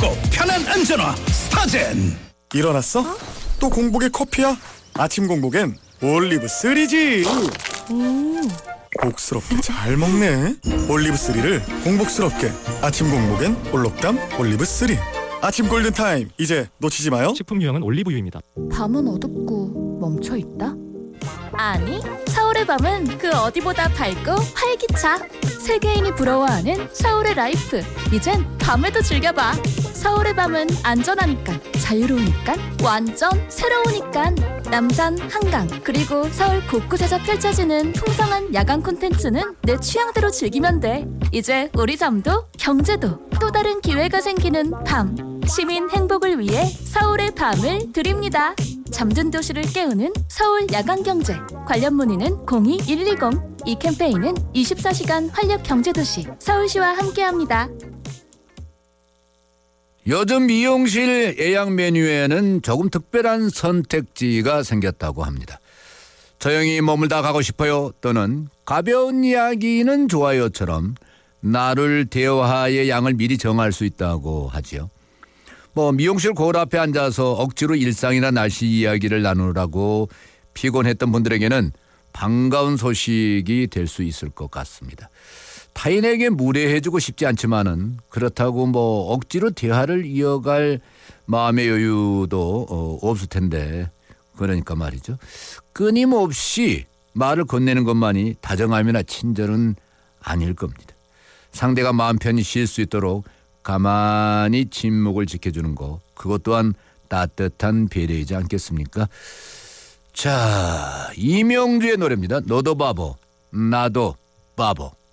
쉽고 편한 안전화 스타젠. 일어났어? 또 공복에 커피야? 아침 공복엔 올리브 3지. 복스럽게 잘 먹네. 올리브 3를 공복스럽게. 아침 공복엔 올록담 올리브 3. 아침 골든타임, 이제 놓치지 마요. 식품 유형은 올리브유입니다. 밤은 어둡고 멈춰있다? 아니, 서울의 밤은 그 어디보다 밝고 활기차. 세계인이 부러워하는 서울의 라이프. 이젠 밤에도 즐겨봐. 서울의 밤은 안전하니까, 자유로우니까, 완전 새로우니까. 남산, 한강, 그리고 서울 곳곳에서 펼쳐지는 풍성한 야간 콘텐츠는 내 취향대로 즐기면 돼. 이제 우리 삶도 경제도 또 다른 기회가 생기는 밤. 시민 행복을 위해 서울의 밤을 드립니다. 잠든 도시를 깨우는 서울 야간경제. 관련 문의는 02-120. 이 캠페인은 24시간 활력경제도시 서울시와 함께합니다. 요즘 미용실 예약 메뉴에는 조금 특별한 선택지가 생겼다고 합니다. 조용히 머물다 가고 싶어요 또는 가벼운 이야기는 좋아요처럼 나를 대화의 양을 미리 정할 수 있다고 하지요. 미용실 거울 앞에 앉아서 억지로 일상이나 날씨 이야기를 나누라고 피곤했던 분들에게는 반가운 소식이 될 수 있을 것 같습니다. 타인에게 무례해지고 싶지 않지만은 그렇다고 억지로 대화를 이어갈 마음의 여유도 없을 텐데, 그러니까 말이죠. 끊임없이 말을 건네는 것만이 다정함이나 친절은 아닐 겁니다. 상대가 마음 편히 쉴 수 있도록 가만히 침묵을 지켜주는 거, 그것 또한 따뜻한 배려이지 않겠습니까? 자, 이명주의 노래입니다. 너도 바보, 나도 바보.